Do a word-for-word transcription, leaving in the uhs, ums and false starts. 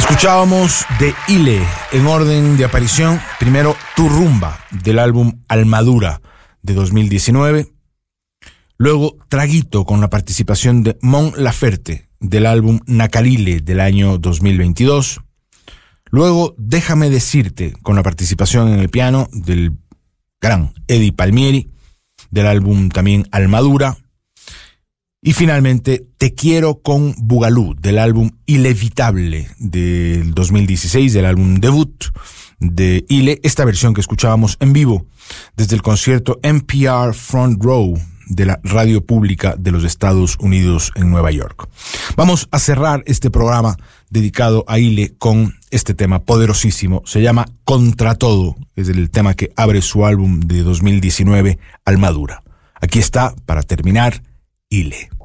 Escuchábamos de Ile, en orden de aparición, primero Tu Rumba, del álbum Almadura de dos mil diecinueve, luego Traguito, con la participación de Mon Laferte, del álbum Nacalile del año dos mil veintidós, luego Déjame Decirte, con la participación en el piano del gran Eddie Palmieri, del álbum también Almadura, y finalmente Te Quiero con Bugalú, del álbum Ilevitable del dos mil dieciséis, del álbum debut de Ile, esta versión que escuchábamos en vivo desde el concierto N P R Front Row de la radio pública de los Estados Unidos en Nueva York. Vamos a cerrar este programa dedicado a Ile con este tema poderosísimo, se llama Contra Todo, es el tema que abre su álbum de dos mil diecinueve, Almadura. Aquí está, para terminar, Ile.